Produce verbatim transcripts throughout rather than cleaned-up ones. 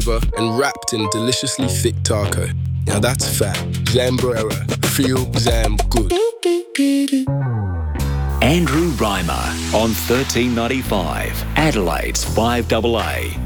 flavour and wrapped in deliciously thick taco. Now that's fat. Zambrera. Feel Zam good. Andrew Reimer on thirteen ninety-five, Adelaide's five A A.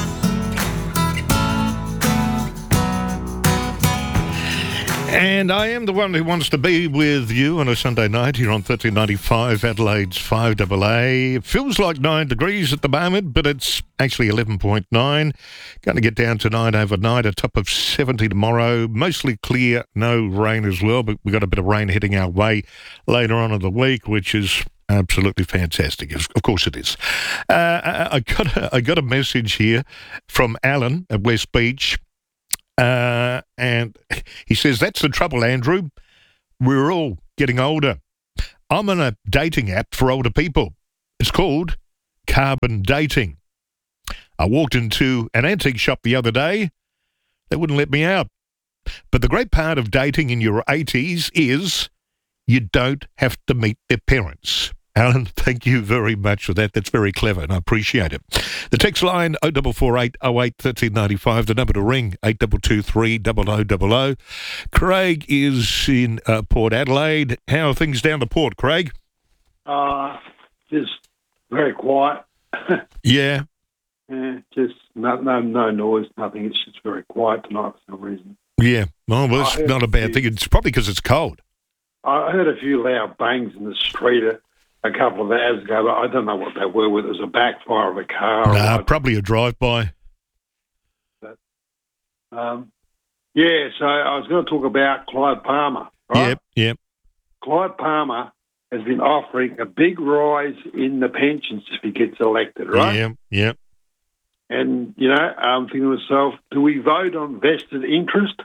And I am the one who wants to be with you on a Sunday night here on thirteen ninety-five, Adelaide's five A A. It feels like nine degrees at the moment, but it's actually eleven point nine. Going to get down to nine overnight, a top of seventy tomorrow. Mostly clear, no rain as well, but we've got a bit of rain heading our way later on in the week, which is absolutely fantastic. Of course it is. Uh, I got a, I got a message here from Alan at West Beach. Uh, and he says, that's the trouble, Andrew. We're all getting older. I'm on a dating app for older people. It's called Carbon Dating. I walked into an antique shop the other day. They wouldn't let me out. But the great part of dating in your eighties is you don't have to meet their parents. Alan, thank you very much for that. That's very clever, and I appreciate it. The text line, oh four four eight oh eight one three nine five. The number to ring, eight two two three zero zero zero zero. Craig is in uh, Port Adelaide. How are things down the port, Craig? Uh, just very quiet. Yeah. Yeah, just no, no, no noise, nothing. It's just very quiet tonight for some reason. Yeah. Oh, well, it's not a bad thing. It's probably because it's cold. I heard a few loud bangs in the street a, a couple of hours ago, but I don't know what they were, whether it was a backfire of a car. Nah, or probably a drive-by. But, um, yeah, so I was going to talk about Clyde Palmer. Right? Yep, yep. Clyde Palmer has been offering a big rise in the pensions if he gets elected, right? Yeah, yeah. And, you know, I'm thinking to myself, do we vote on vested interest?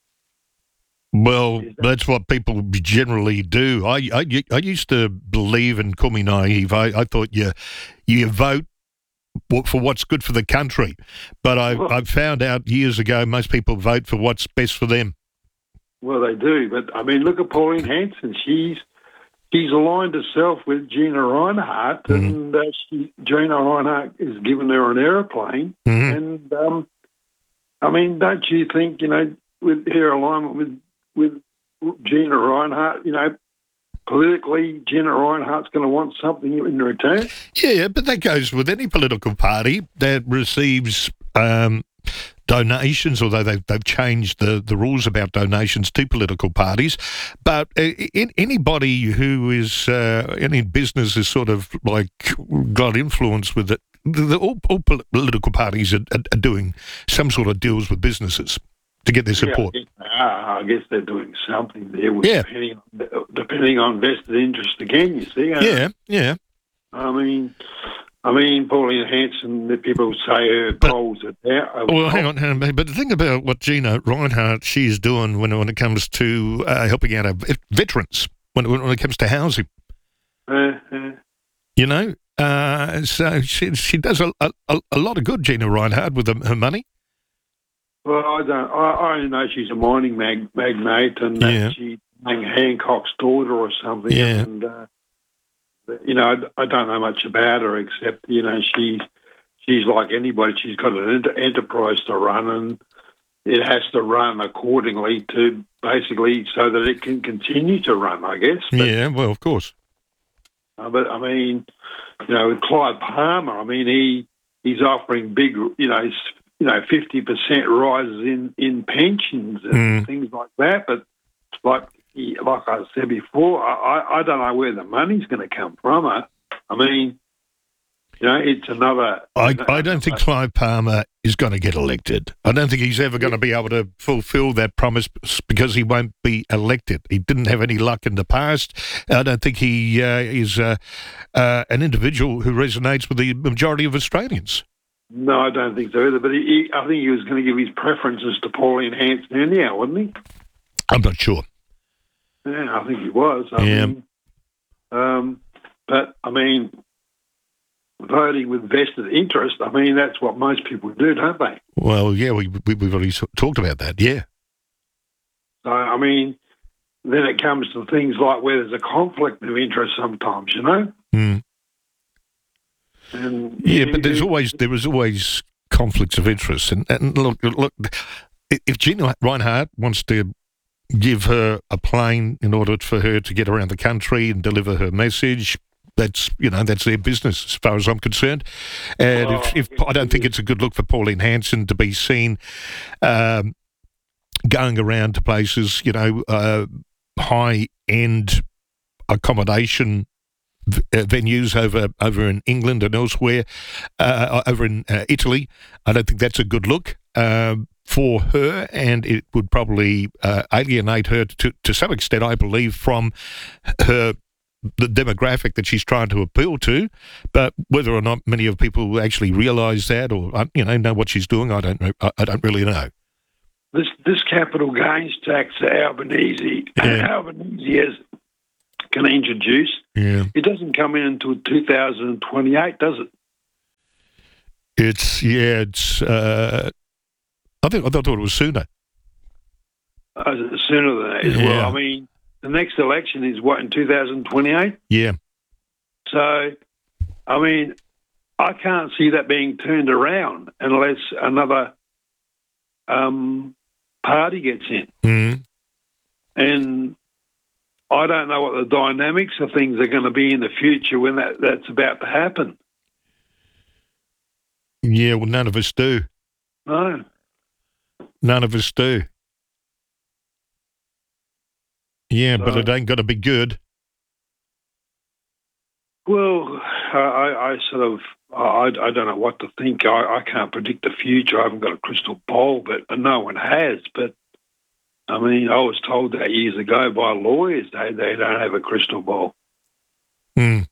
Well, that's what people generally do. I, I, I used to believe, and call me naive, I, I thought you you vote for what's good for the country. But I I found out years ago most people vote for what's best for them. Well, they do. But, I mean, look at Pauline Hanson. She's she's aligned herself with Gina Reinhardt, mm-hmm. and uh, she, Gina Reinhardt has given her an aeroplane. Mm-hmm. And, um, I mean, don't you think, you know, with her alignment with with Gina Reinhardt, you know, politically, Gina Reinhardt's going to want something in return? Yeah, but that goes with any political party that receives um, donations, although they've, they've changed the, the rules about donations to political parties. But uh, in, anybody who is uh, in business is sort of like got influence with it. The, all, all political parties are, are, are doing some sort of deals with businesses to get their support. Yeah, I guess they're doing something there, with yeah. depending, on, depending on vested interest again, you see. Yeah, yeah. I mean, I mean, Pauline Hanson, the people say her but, polls are down. Well, hang on, hang on, but the thing about what Gina Reinhardt, she's doing when, when it comes to uh, helping out our veterans, when, when it comes to housing. Uh, uh, you know? Uh, so she she does a, a, a lot of good, Gina Reinhardt, with the, her money. Well, I don't. I, I only know she's a mining mag, magnate, and that yeah. she's Hancock's daughter or something. Yeah. And uh, you know, I, I don't know much about her except you know she's she's like anybody. She's got an enter, enterprise to run, and it has to run accordingly to basically so that it can continue to run. I guess. But, yeah. Well, of course. Uh, but I mean, you know, with Clyde Palmer, I mean, he he's offering big, you know. you know, fifty percent rises in, in pensions and mm. things like that. But like like I said before, I, I don't know where the money's going to come from. I, I mean, you know, it's another... I, another, I don't think Clive Palmer is going to get elected. I don't think he's ever going to be able to fulfil that promise because he won't be elected. He didn't have any luck in the past. I don't think he uh, is uh, uh, an individual who resonates with the majority of Australians. No, I don't think so either. But he, he, I think he was going to give his preferences to Pauline Hanson anyhow, wasn't he? I'm not sure. Yeah, I think he was. I yeah. Mean, um, but, I mean, voting with vested interest, I mean, that's what most people do, don't they? Well, yeah, we, we, we've already talked about that, yeah. So, I mean, then it comes to things like where there's a conflict of interest sometimes, you know? Mm. And yeah, but there's always there is always conflicts of interest. And, and look, look, if Gina Reinhardt wants to give her a plane in order for her to get around the country and deliver her message, that's, you know, that's their business as far as I'm concerned. And Oh, if, if I don't think it's a good look for Pauline Hanson to be seen um, going around to places, you know, uh, high-end accommodation v- uh, venues over over in England and elsewhere, uh, over in uh, Italy. I don't think that's a good look um, for her, and it would probably uh, alienate her to, to some extent, I believe, from her the demographic that she's trying to appeal to. But whether or not many of people actually realise that, or uh, you know, know what she's doing, I don't know. I, I don't really know. This this capital gains tax that Albanese Yeah. Albanese has can introduce, Yeah, it doesn't come in until two thousand twenty-eight, does it? it's yeah, it's. Uh, I think I thought it was sooner. Uh, sooner than that as Yeah. well. I mean, the next election is what, in two thousand twenty-eight? Yeah, So, I mean, I can't see that being turned around unless another um, party gets in. mm. And I don't know what the dynamics of things are going to be in the future when that, that's about to happen. Yeah. Well, none of us do. No. None of us do. Yeah, but So- it ain't going to be good. Well, I, I I sort of, I, I don't know what to think. I, I can't predict the future. I haven't got a crystal ball, but no one has. But, I mean, I was told that years ago by lawyers. They, they don't have a crystal ball. Mm.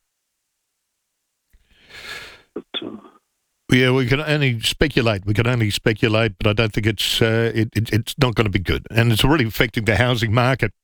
But, uh, Yeah, we can only speculate. We can only speculate, but I don't think it's uh, it, it, it's not going to be good, and it's really affecting the housing market.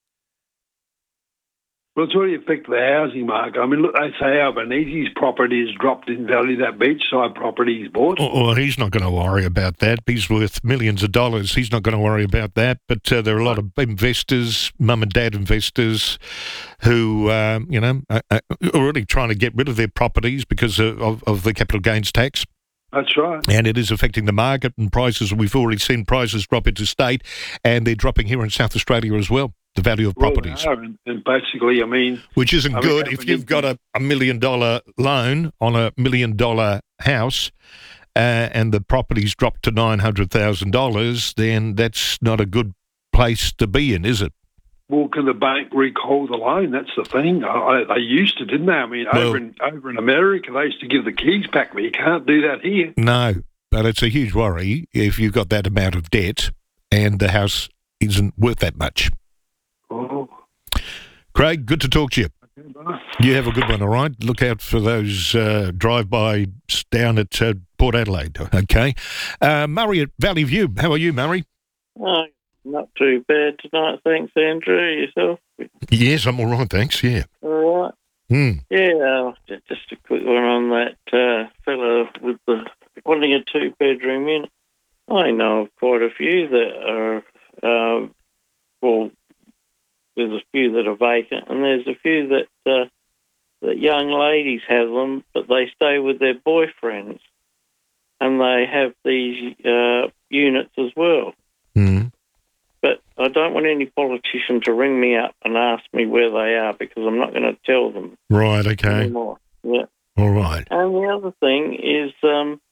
well, it's already affected the housing market. I mean, look, they say Albanese's property has dropped in value, that beachside property he's bought. Well, well, he's not going to worry about that. He's worth millions of dollars. He's not going to worry about that. But uh, there are a lot of investors, mum and dad investors, who um, you know are, are already trying to get rid of their properties because of, of, of the capital gains tax. That's right. And it is affecting the market and prices. We've already seen prices drop interstate, and they're dropping here in South Australia as well, the value of Well, properties. they are, and, and basically, I mean, Which isn't I mean, good. that If would you've need got to- a, a million dollar loan on a million dollar house uh, and the property's dropped to nine hundred thousand dollars, then that's not a good place to be in, is it? well, can the bank recall the loan? That's the thing. I, I, they used to, didn't they? I mean, Well- over in over in America, they used to give the keys back, but you can't do that here. No, but it's a huge worry if you've got that amount of debt and the house isn't worth that much. Oh, Craig, good to talk to you. You have a good one, all right? Look out for those uh, drive-bys down at uh, Port Adelaide, okay? Uh, Murray at Valley View. How are you, Murray? Oh, not too bad tonight, thanks, Andrew. Yourself? Yes, I'm all right, thanks, yeah. All right. Hmm. Yeah, uh, ju- just a quick one on that uh, fellow with the wanting a two-bedroom unit. I know of quite a few that are, uh, well, there's a few that are vacant, and there's a few that uh, that young ladies have them, but they stay with their boyfriends, and they have these uh, units as well. Hmm. But I don't want any politician to ring me up and ask me where they are, because I'm not going to tell them Right, okay. anymore. Yeah. All right. And the other thing is, um,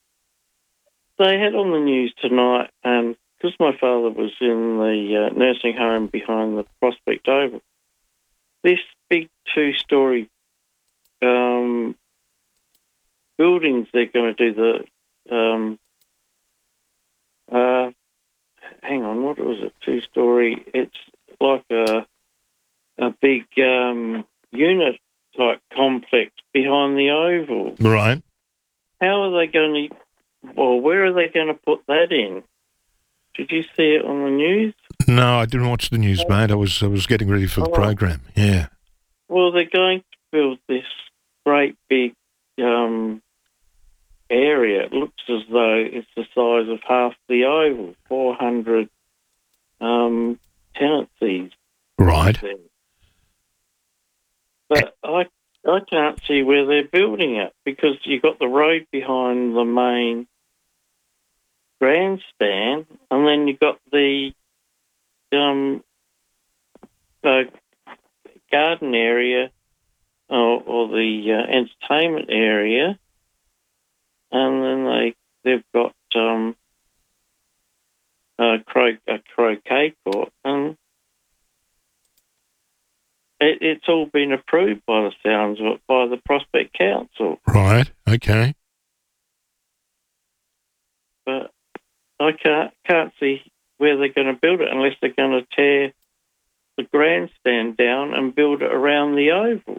they had on the news tonight, um, because my father was in the uh, nursing home behind the Prospect Oval, this big two-storey um, buildings they're going to do the... Um, uh, hang on, what was it? Two-storey. It's like a a big um, unit type complex behind the Oval. Right. How are they going to? Well, where are they going to put that in? Did you see it on the news? No, I didn't watch the news, mate. I was I was getting ready for the Oh. program. Yeah. Well, they're going to build this great big um, area. It looks as though it's the size of half the Oval, four hundred um, tenancies. Right. There. But I I can't see where they're building it, because you've got the road behind the main grandstand, and then you've got the um, uh, garden area or, or the uh, entertainment area, and then they they've got um, a, cro- a croquet court, and it, it's all been approved by the sounds of it by the Prospect Council. Right. Okay. But I can't can't see where they're going to build it unless they're going to tear the grandstand down and build it around the oval.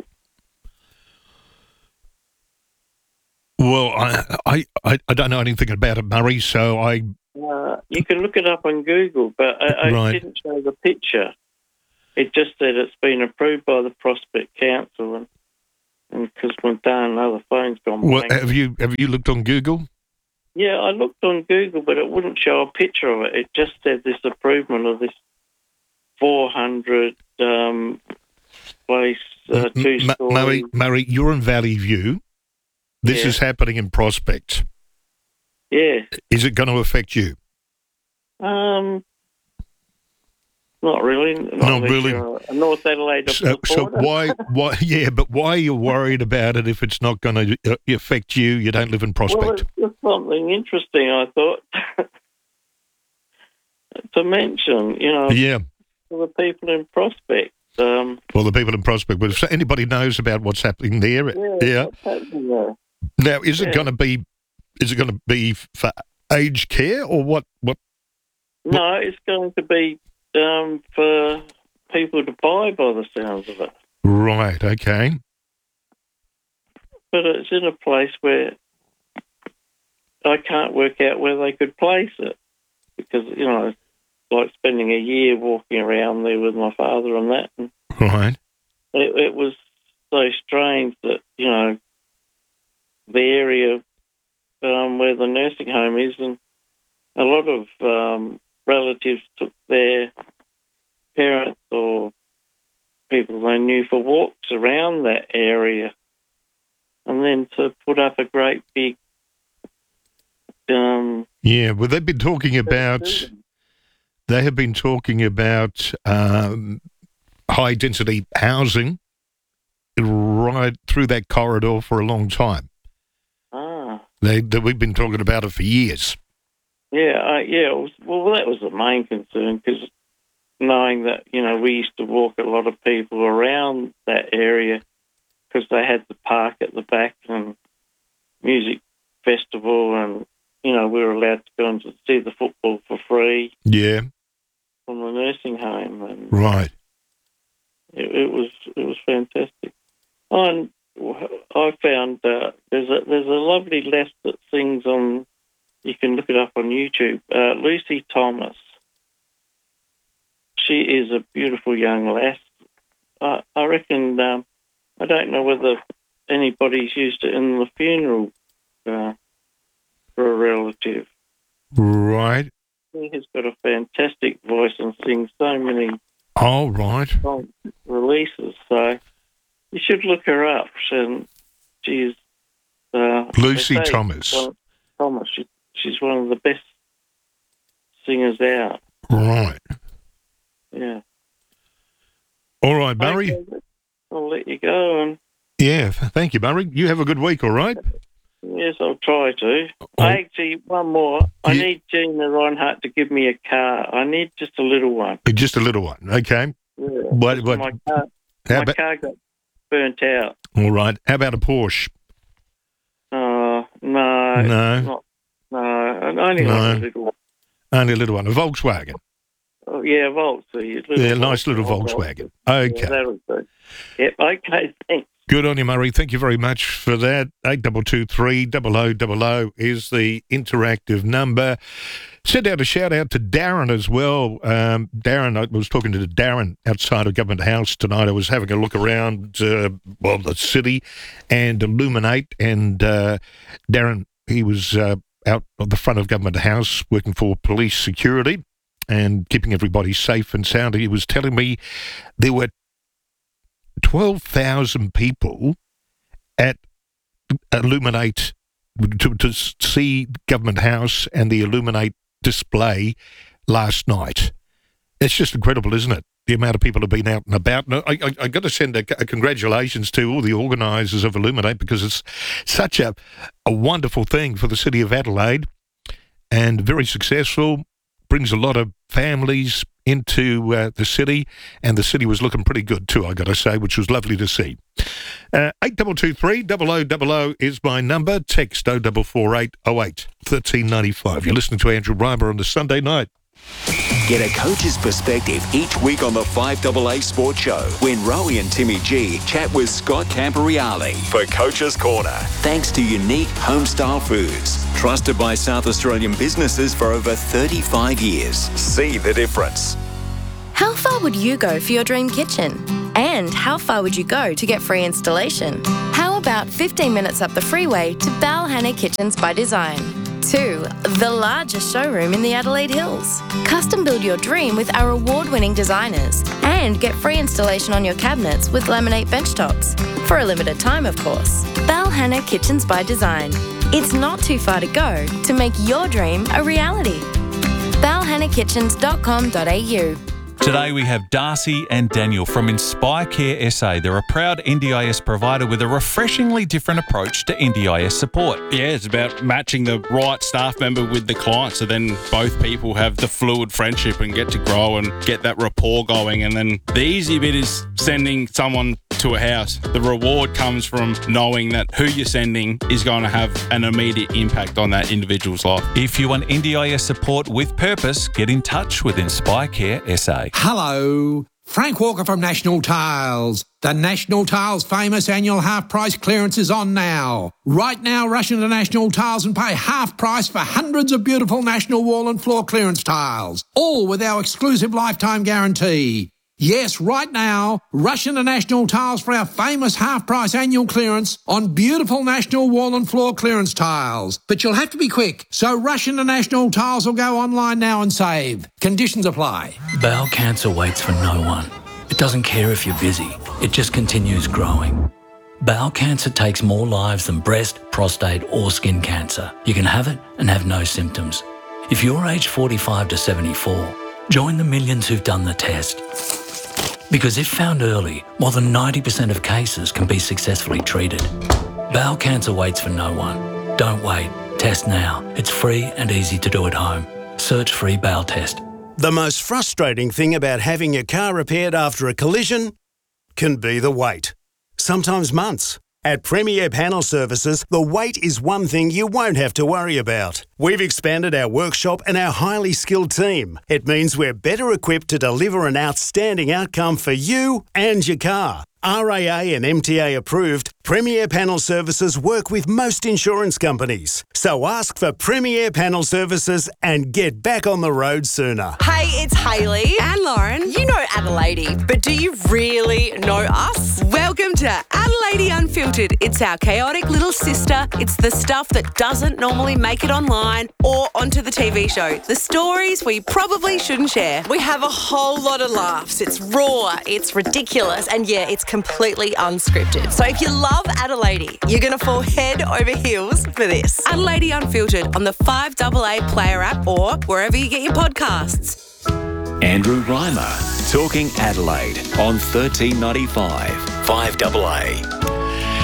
Well, I, I, I I don't know anything about it, Murray, so I... Uh, you can look it up on Google, but I, I Right. didn't show the picture. It just said it's been approved by the Prospect Council, and and because my darn other phone's gone Well, blank. have you have you looked on Google? Yeah, I looked on Google, but it wouldn't show a picture of it. It just said this approval of this four hundred um, place, uh, M- two M- story. Murray, Murray, you're in Valley View. This Yeah. is happening in Prospect. Yeah. Is it going to affect you? Um, not really. Not, Not unless really. you're a North Adelaide So, so supporter. why, why, yeah, but why are you worried about it if it's not going to uh, affect you? You don't live in Well, Prospect. it's just something interesting, I thought, to mention, you know, Yeah. to the people in Prospect. Um, Well, the people in Prospect, but if anybody knows about what's happening there, yeah, yeah. what's happening there? Now, is it Yeah. going to be? Is it going to be for aged care or what? What? No, it's going to be um, for people to buy by the sounds of it. Right. Okay. But it's in a place where I can't work out where they could place it because, you know, it's like spending a year walking around there with my father and that. And Right. it, it was so strange that, you know, the area um, where the nursing home is, and a lot of um, relatives took their parents or people they knew for walks around that area, and then to put up a great big um, Yeah. Well, they've been talking about. They have been talking about um, high density housing right through that corridor for a long time. ah. They, they we've been talking about it for years. Yeah, uh, yeah. It was, well, that was the main concern because knowing that, you know, we used to walk a lot of people around that area because they had the park at the back and music festival, and you know we were allowed to go and see the football for free Yeah. from the nursing home, and Right. it, it was it was fantastic. And I found uh, there's a there's a lovely lass that sings on. You can look it up on YouTube. Uh, Lucy Thomas. She is a beautiful young lass. I, I reckon. Um, I don't know whether anybody's used it in the funeral uh, for a relative. Right. She has got a fantastic voice and sings so many All right. song releases. So you should look her up. And she's uh, Lucy they say Thomas. one- Thomas. She, she's one of the best singers out. Right. Yeah. All right, Murray. Okay, I'll let you go, and Yeah. th- Thank you, Murray. You have a good week. All right. yes, I'll try to. Oh. I actually, one more. I Yeah. need Gina Reinhardt to give me a car. I need just a little one. Just a little one. Okay. Yeah. What? What? My car, How my about? car got burnt out. All right. How about a Porsche? Uh, no, No. not, no, I only No. want a little one. Only a little one. A Volkswagen. Oh, yeah, Volkswagen. Little Yeah, nice little Volkswagen. Volkswagen. Yeah, Okay. that'll do. Yep, okay, thanks. Good on you, Murray. Thank you very much for that. eight two two three, double oh double oh is the interactive number. Send out a shout out to Darren as well. Um, Darren, I was talking to Darren outside of Government House tonight. I was having a look around, uh, well, the city and Illuminate. And uh, Darren, he was uh, out on the front of Government House working for police security and keeping everybody safe and sound. He was telling me there were twelve thousand people at Illuminate to, to see Government House and the Illuminate display last night. It's just incredible, isn't it? The amount of people have been out and about. And I, I, I got to send a, a congratulations to all the organisers of Illuminate, because it's such a, a wonderful thing for the city of Adelaide, and very successful. Brings a lot of families into uh, the city, and the city was looking pretty good too, I got to say, which was lovely to see. Uh, eight two two three, double oh double oh is my number. Text oh four four eight oh eight one three nine five. You're listening to Andrew Reimer on the Sunday night. Get a coach's perspective each week on the five A A Sports Show when Rowie and Timmy G chat with Scott Camporeale for Coach's Corner. Thanks to Unique Homestyle Foods, trusted by South Australian businesses for over thirty-five years. See the difference. How far would you go for your dream kitchen? And how far would you go to get free installation? How about fifteen minutes up the freeway to Balhanna Kitchens by Design? Two, the largest showroom in the Adelaide Hills. Custom build your dream with our award-winning designers and get free installation on your cabinets with laminate benchtops. For a limited time, of course. Balhanna Kitchens by Design. It's not too far to go to make your dream a reality. balhanna kitchens dot com dot a u. Today we have Darcy and Daniel from Inspire Care S A. They're a proud N D I S provider with a refreshingly different approach to N D I S support. Yeah, it's about matching the right staff member with the client, so then both people have the fluid friendship and get to grow and get that rapport going. And then the easy bit is sending someone to a house. The reward comes from knowing that who you're sending is going to have an immediate impact on that individual's life. If you want N D I S support with purpose, get in touch with Inspire Care S A. Hello, Frank Walker from National Tiles. The National Tiles famous annual half price clearance is on now. Right now, rush into National Tiles and pay half price for hundreds of beautiful National wall and floor clearance tiles, all with our exclusive lifetime guarantee. Yes, right now, rush into National Tiles for our famous half-price annual clearance on beautiful National wall and floor clearance tiles. But you'll have to be quick, so rush into National Tiles or go online now and save. Conditions apply. Bowel cancer waits for no one. It doesn't care if you're busy. It just continues growing. Bowel cancer takes more lives than breast, prostate or skin cancer. You can have it and have no symptoms. If you're aged forty-five to seventy-four, join the millions who've done the test. Because if found early, more than ninety percent of cases can be successfully treated. Bowel cancer waits for no one. Don't wait. Test now. It's free and easy to do at home. Search free bowel test. The most frustrating thing about having your car repaired after a collision can be the wait. Sometimes months. At Premier Panel Services, the wait is one thing you won't have to worry about. We've expanded our workshop and our highly skilled team. It means we're better equipped to deliver an outstanding outcome for you and your car. R A A and M T A approved, Premier Panel Services work with most insurance companies. So ask for Premier Panel Services and get back on the road sooner. Hey, it's Hayley and Lauren. You know Adelaide, but do you really know us? Welcome to Adelaide Unfiltered. It's our chaotic little sister. It's the stuff that doesn't normally make it online or onto the T V show. The stories we probably shouldn't share. We have a whole lot of laughs. It's raw, it's ridiculous, and yeah, it's completely unscripted. So if you love Adelaide, you're going to fall head over heels for this. Adelaide Unfiltered on the five A A Player app or wherever you get your podcasts. Andrew Reimer, talking Adelaide on thirteen ninety-five, five A A.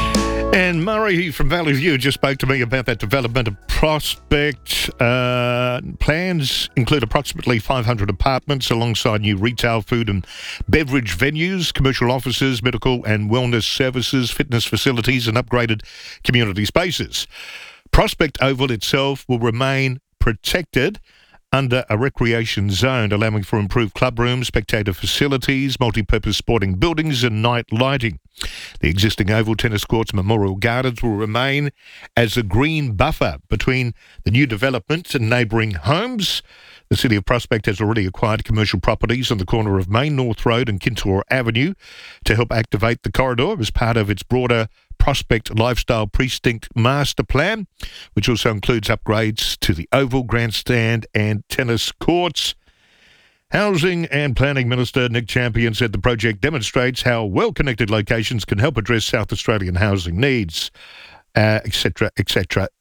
And Murray from Valley View just spoke to me about that development of Prospect. Uh, plans include approximately five hundred apartments alongside new retail, food and beverage venues, commercial offices, medical and wellness services, fitness facilities and upgraded community spaces. Prospect Oval itself will remain protected under a recreation zone, allowing for improved club rooms, spectator facilities, multi-purpose sporting buildings and night lighting. The existing oval, tennis courts, memorial gardens will remain as a green buffer between the new development and neighbouring homes. The City of Prospect has already acquired commercial properties on the corner of Main North Road and Kintore Avenue to help activate the corridor as part of its broader Prospect Lifestyle Precinct Master Plan, which also includes upgrades to the Oval, Grandstand and tennis courts. Housing and Planning Minister Nick Champion said the project demonstrates how well-connected locations can help address South Australian housing needs, uh, et cetera, et cetera.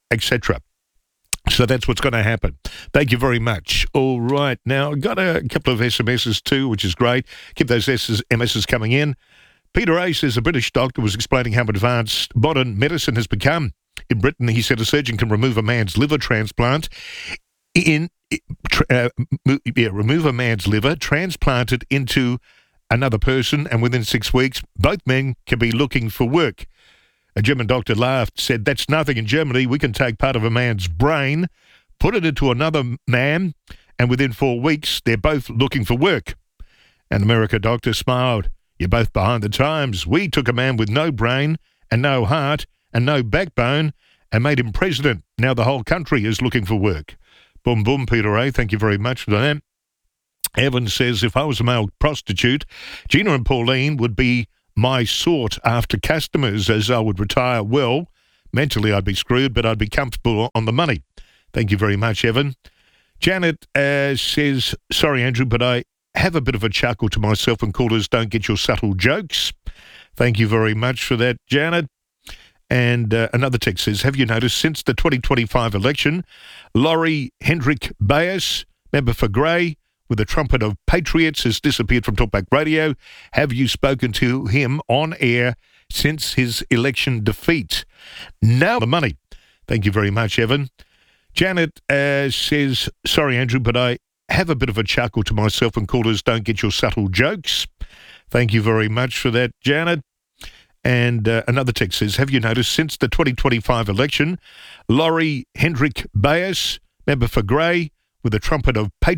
et cetera. So that's what's going to happen. Thank you very much. All right. Now, I've got a couple of S M Ses too, which is great. Keep those S M Ses coming in. Peter A says a British doctor was explaining how advanced modern medicine has become. In Britain, he said a surgeon can remove a man's liver transplant in uh, yeah, remove a man's liver, transplant it into another person, and within six weeks, both men can be looking for work. A German doctor laughed, said, "That's nothing in Germany. We can take part of a man's brain, put it into another man, and within four weeks, they're both looking for work." An American doctor smiled. "You're both behind the times. We took a man with no brain and no heart and no backbone and made him president. Now the whole country is looking for work." Boom, boom, Peter A. Thank you very much for that. Evan says, if I was a male prostitute, Gina and Pauline would be my sought after customers, as I would retire well. Mentally, I'd be screwed, but I'd be comfortable on the money. Thank you very much, Evan. Janet uh, says, sorry, Andrew, but I have a bit of a chuckle to myself when callers don't get your subtle jokes. Thank you very much for that, Janet. And uh, another text says, have you noticed since the twenty twenty-five election, Laurie Hendrick Bayes, member for Grey, with the trumpet of Patriots, has disappeared from Talkback Radio? Have you spoken to him on air since his election defeat? Now the money. Thank you very much, Evan. Janet uh, says, sorry, Andrew, but I have a bit of a chuckle to myself when callers don't get your subtle jokes. Thank you very much for that, Janet. And uh, another text says, have you noticed since the twenty twenty-five election, Laurie Hendrick Bayes, member for Grey, with the trumpet of Patriots,